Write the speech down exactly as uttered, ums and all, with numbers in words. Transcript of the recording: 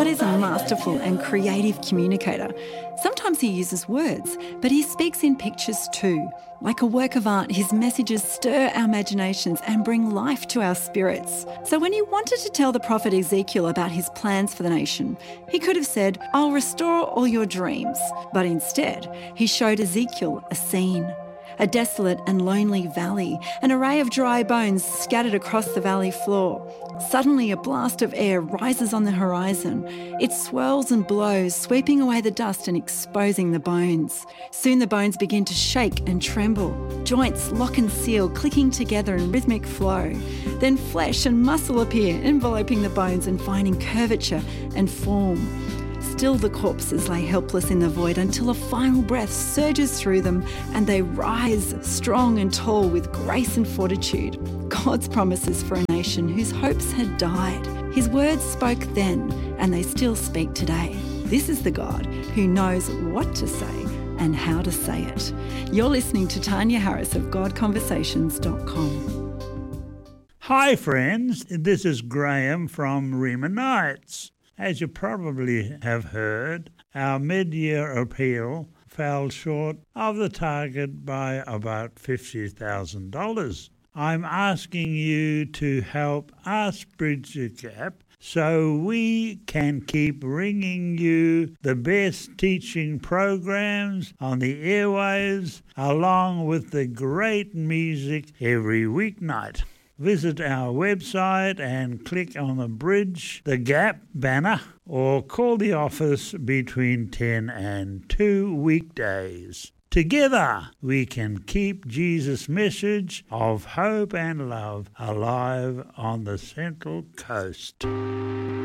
God is a masterful and creative communicator. Sometimes he uses words, but he speaks in pictures too. Like a work of art, his messages stir our imaginations and bring life to our spirits. So when he wanted to tell the prophet Ezekiel about his plans for the nation, he could have said, "I'll restore all your dreams." But instead, he showed Ezekiel a scene. A desolate and lonely valley, an array of dry bones scattered across the valley floor. Suddenly, a blast of air rises on the horizon. It swirls and blows, sweeping away the dust and exposing the bones. Soon the bones begin to shake and tremble. Joints lock and seal, clicking together in rhythmic flow. Then flesh and muscle appear, enveloping the bones and finding curvature and form. Still the corpses lay helpless in the void until a final breath surges through them and they rise strong and tall with grace and fortitude. God's promises for a nation whose hopes had died. His words spoke then and they still speak today. This is the God who knows what to say and how to say it. You're listening to Tanya Harris of God Conversations dot com. Hi friends, this is Graham from Rima Nights. As you probably have heard, our mid-year appeal fell short of the target by about fifty thousand dollars. I'm asking you to help us bridge the gap so we can keep bringing you the best teaching programs on the airwaves along with the great music every weeknight. Visit our website and click on the Bridge the Gap banner or call the office between ten and two weekdays. Together we can keep Jesus' message of hope and love alive on the Central Coast.